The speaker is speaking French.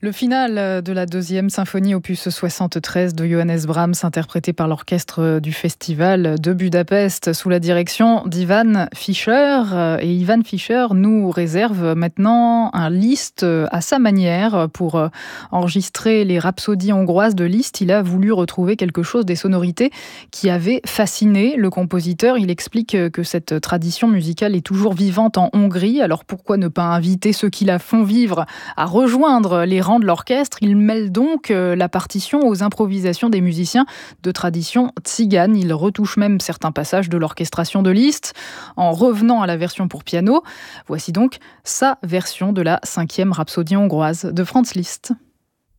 Le final de la deuxième symphonie opus 73 de Johannes Brahms, interprété par l'orchestre du Festival de Budapest sous la direction d'Ivan Fischer. Et Ivan Fischer nous réserve maintenant un Liszt à sa manière. Pour enregistrer les rhapsodies hongroises de Liszt, il a voulu retrouver quelque chose des sonorités qui avaient fasciné le compositeur. Il explique que cette tradition musicale est toujours vivante en Hongrie. Alors pourquoi ne pas inviter ceux qui la font vivre à rejoindre les rangs de l'orchestre? Il mêle donc la partition aux improvisations des musiciens de tradition tzigane. Il retouche même certains passages de l'orchestration de Liszt en revenant à la version pour piano. Voici donc sa version de la 5e rhapsodie hongroise de Franz Liszt.